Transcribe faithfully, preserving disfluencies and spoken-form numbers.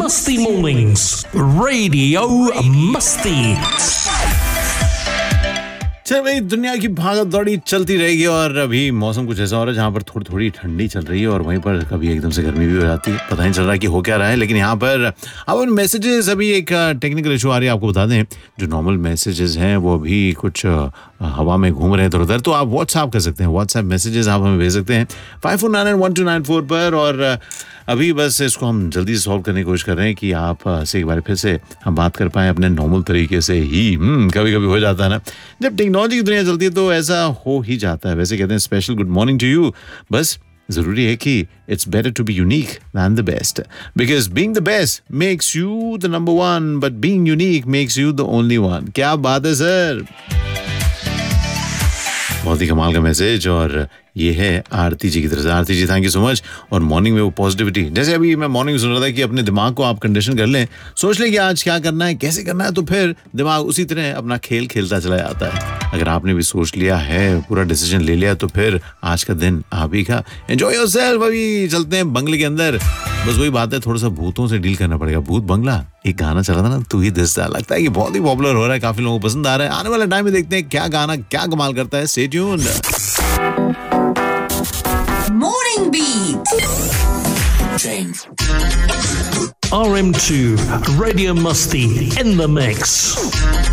Musty Mornings, Radio Musty. चल भाई, दुनिया की भागत दौड़ी चलती रहेगी और अभी मौसम कुछ ऐसा हो रहा है जहाँ पर थोड़ी थोड़ी ठंडी चल रही है और वहीं पर कभी एकदम से गर्मी भी हो जाती है. पता नहीं चल रहा कि हो क्या रहा है. लेकिन यहाँ पर अब मैसेजेस, अभी एक टेक्निकल इशू आ रही है, आपको बता दें. जो नॉर्मल मैसेजेस हैं वो अभी कुछ हवा में घूम रहे हैं इधर उधर, तो आप व्हाट्सएप कर सकते हैं. व्हाट्सएप मैसेजेस आप हमें भेज सकते हैं five four nine one two nine four पर. और अभी बस इसको हम जल्दी से सॉल्व करने की कोशिश कर रहे हैं कि आप से एक बार फिर से हम बात कर पाएँ अपने नॉर्मल तरीके से ही. कभी कभी हो जाता है ना, जब टेक्नोलॉजी की दुनिया चलती है तो ऐसा हो ही जाता है. वैसे कहते हैं special good morning to you. बस जरूरी है कि it's better to be unique then the best, because being the best makes you the number one, but being unique makes you the only one. क्या बात है सर, बहुत ही कमाल का मैसेज. और ये है आरती जी की तरफ से. आरती जी, थैंक यू सो मच. और मॉर्निंग में वो पॉजिटिविटी, जैसे अभी मैं मॉर्निंग में सुन रहा था कि अपने दिमाग को आप कंडीशन कर लें, सोच लें कि आज क्या करना है, कैसे करना है, तो फिर दिमाग उसी तरह अपना खेल खेलता चला जाता है. अगर आपने भी सोच लिया है, पूरा डिसीजन ले लिया, तो फिर आज का दिन आप ही का. Enjoy yourself. अभी चलते हैं बंगले के अंदर. बस वही बात है, थोड़ा सा भूतों से डील करना पड़ेगा. भूत बंगला एक गाना चला था ना, तू ही दिस. लगता है कि बहुत ही पॉपुलर हो रहा है, काफी लोगों को पसंद आ रहा है. आने वाले टाइम में देखते हैं क्या गाना क्या कमाल करता है. Stay tuned. Morning Beat. R M two, Radio Musty in the mix.